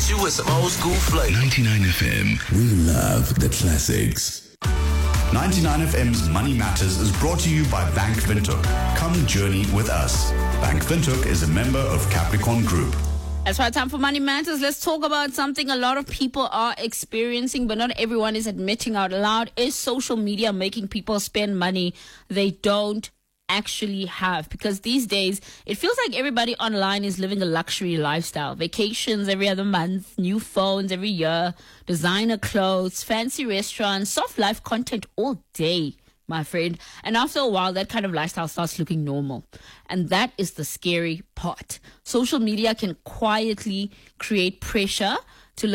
hit you with some old school flavor. 99 FM. We love the classics. 99 FM's Money Matters is brought to you by Bank Windhoek. Come journey with us. Bank Windhoek is a member of Capricorn Group. That's right, time for Money Matters. Let's talk about something a lot of people are experiencing, but not everyone is admitting out loud. Is social media making people spend money they don't actually have? Because these days, it feels like everybody online is living a luxury lifestyle. Vacations every other month, new phones every year, designer clothes, fancy restaurants, soft life content all day, my friend. And after a while, that kind of lifestyle starts looking normal. And that is the scary part. Social media can quietly create pressure